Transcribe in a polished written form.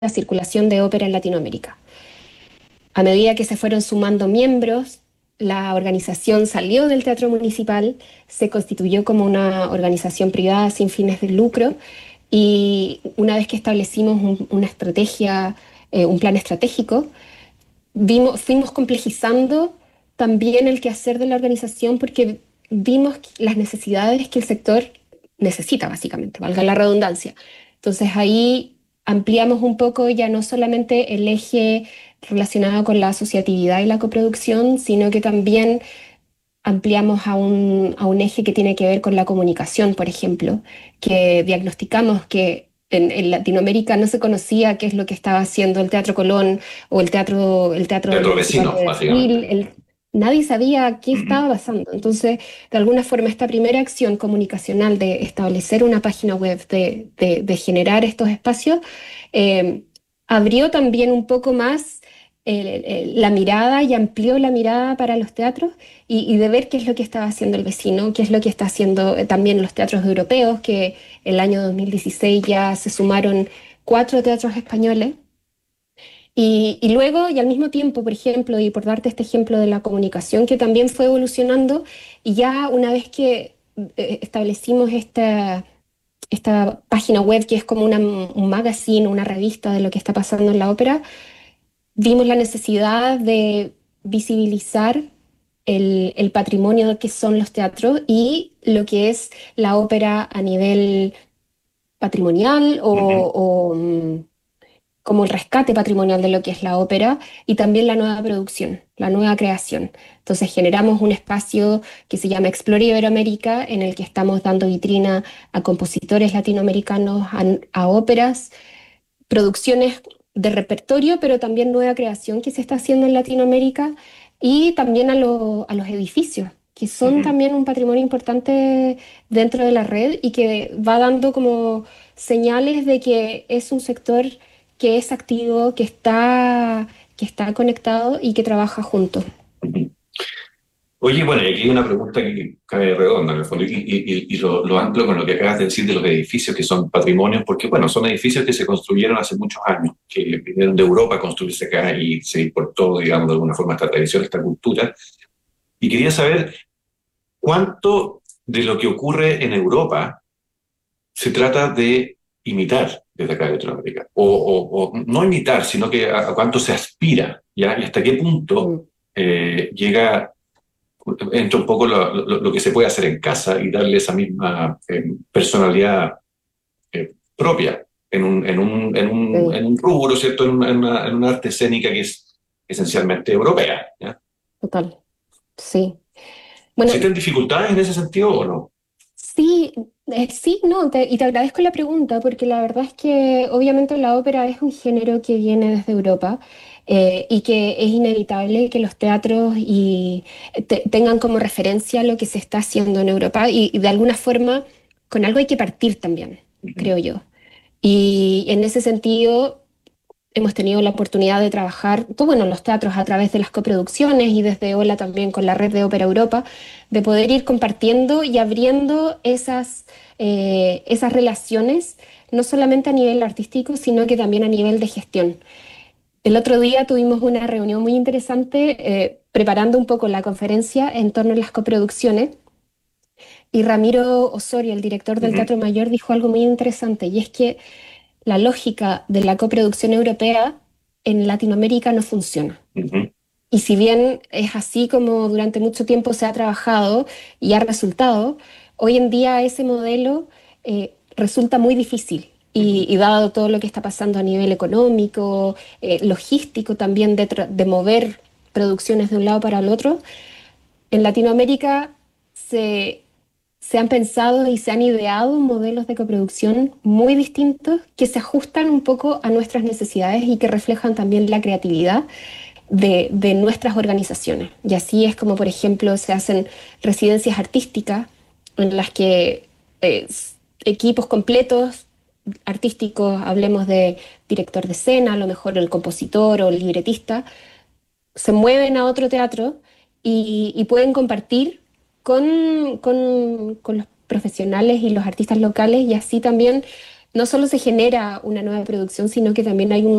la circulación de ópera en Latinoamérica. A medida que se fueron sumando miembros, la organización salió del Teatro Municipal, se constituyó como una organización privada sin fines de lucro y una vez que establecimos una estrategia, un plan estratégico, fuimos complejizando también el quehacer de la organización porque vimos las necesidades que el sector necesita, básicamente, valga la redundancia. Entonces ahí ampliamos un poco ya no solamente el eje relacionado con la asociatividad y la coproducción, sino que también ampliamos a un eje que tiene que ver con la comunicación, por ejemplo, que diagnosticamos que en Latinoamérica no se conocía qué es lo que estaba haciendo el Teatro Colón o el Teatro Teatro Municipal vecino, de Brasil. básicamente. Nadie sabía qué Ujú. estaba pasando. Entonces, de alguna forma, esta primera acción comunicacional de establecer una página web, de generar estos espacios, eh, abrió también un poco más la mirada y amplió la mirada para los teatros y de ver qué es lo que estaba haciendo el vecino, qué es lo que está haciendo también los teatros europeos, que el año 2016 ya se sumaron 4 teatros españoles. Y luego, y al mismo tiempo, por ejemplo, y por darte este ejemplo de la comunicación, que también fue evolucionando, y ya una vez que establecimos esta página web, que es como un magazine, una revista de lo que está pasando en la ópera, vimos la necesidad de visibilizar el patrimonio que son los teatros y lo que es la ópera a nivel patrimonial Ujú. o como el rescate patrimonial de lo que es la ópera y también la nueva producción, la nueva creación. Entonces generamos un espacio que se llama Explore Iberoamérica, en el que estamos dando vitrina a compositores latinoamericanos, a óperas, producciones de repertorio, pero también nueva creación que se está haciendo en Latinoamérica y también a los edificios, que son Ujú. también un patrimonio importante dentro de la red y que va dando como señales de que es un sector que es activo, que está conectado y que trabaja juntos. Ujú. Oye, bueno, y aquí hay una pregunta que cae redonda en el fondo, y lo anclo con lo que acabas de decir de los edificios que son patrimonios, porque, bueno, son edificios que se construyeron hace muchos años, que vinieron de Europa a construirse acá y se importó, digamos, de alguna forma esta tradición, esta cultura. Y quería saber cuánto de lo que ocurre en Europa se trata de imitar desde acá de Latinoamérica, o no imitar, sino que a cuánto se aspira, ¿ya? Y hasta qué punto Mm, llega entra un poco lo que se puede hacer en casa y darle esa misma personalidad propia sí, en un rubro, ¿cierto? En una arte escénica que es esencialmente europea, ¿ya? total, sí. Bueno, ¿Existen dificultades en ese sentido o no? sí, sí, no, y te agradezco la pregunta porque la verdad es que obviamente la ópera es un género que viene desde Europa y que es inevitable que los teatros tengan como referencia lo que se está haciendo en Europa y de alguna forma con algo hay que partir también, Ujú. creo yo. Y en ese sentido hemos tenido la oportunidad de trabajar, pues bueno, los teatros a través de las coproducciones y desde Ola también con la red de Ópera Europa, de poder ir compartiendo y abriendo esas relaciones, no solamente a nivel artístico, sino que también a nivel de gestión. El otro día tuvimos una reunión muy interesante preparando un poco la conferencia en torno a las coproducciones y Ramiro Osorio, el director del Ujú. Teatro Mayor, dijo algo muy interesante y es que la lógica de la coproducción europea en Latinoamérica no funciona. Ujú. Y si bien es así como durante mucho tiempo se ha trabajado y ha resultado, hoy en día ese modelo resulta muy difícil. Ujú. Y dado todo lo que está pasando a nivel económico, logístico también de mover producciones de un lado para el otro, en Latinoamérica se, se han pensado y se han ideado modelos de coproducción muy distintos que se ajustan un poco a nuestras necesidades y que reflejan también la creatividad de nuestras organizaciones. Y así es como, por ejemplo, se hacen residencias artísticas en las que equipos completos artísticos, hablemos de director de escena, a lo mejor el compositor o el libretista, se mueven a otro teatro y pueden compartir con los profesionales y los artistas locales y así también no solo se genera una nueva producción, sino que también hay